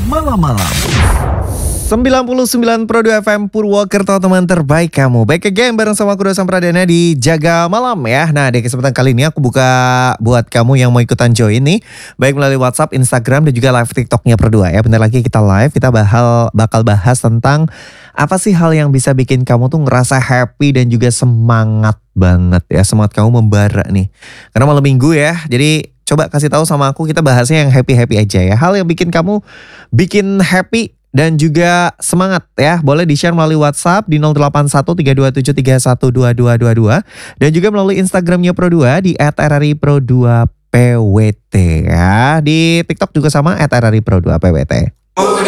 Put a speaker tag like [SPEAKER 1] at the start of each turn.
[SPEAKER 1] malam-malam.
[SPEAKER 2] 99 Pro 2 FM Purwokerto, teman terbaik kamu. Baik again bareng sama aku Dosan Pradana di Jaga Malam ya. Nah, di kesempatan kali ini aku buka buat kamu yang mau ikutan join nih, baik melalui WhatsApp, Instagram dan juga live TikToknya Pro 2 ya. Bentar lagi kita live, kita bakal bahas tentang apa sih hal yang bisa bikin kamu tuh ngerasa happy dan juga semangat banget ya. Semangat kamu membara nih. Karena malam minggu ya. Jadi coba kasih tahu sama aku, kita bahasnya yang happy-happy aja ya. Hal yang bikin kamu bikin happy dan juga semangat ya. Boleh di-share melalui WhatsApp di 081327312222 dan juga melalui Instagramnya Pro2 di @rripro2pwt ya. Di TikTok juga sama @rripro2pwt.